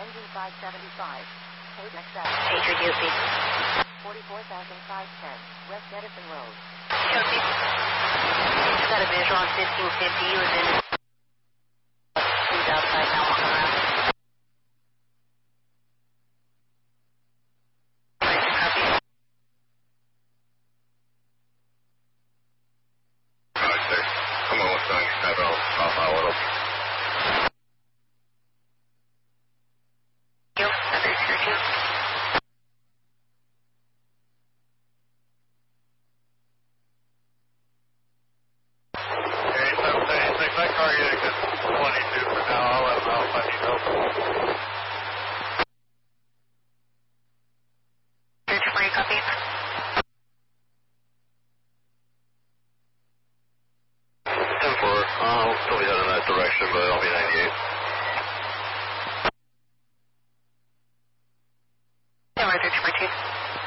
Engine 575. Code XL. Major UP. 44,510. West Edison Road. Copy. Just got a visual on 1550. He was in he's outside now walking around. Copy. Roger. Come on, Mustang 7, Alpha Auto. You, other surgeon. Okay, 736, that car unit is 22 for now. I'll let them know if I need help. Search for you, copy. 10-4, I'll still be heading in that direction, but I'll be 98. No, search for 2.